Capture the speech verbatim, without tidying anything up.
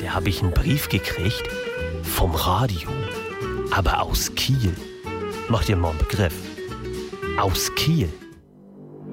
da habe ich einen Brief gekriegt vom Radio, aber aus Kiel. Macht ihr mal einen Begriff? Aus Kiel.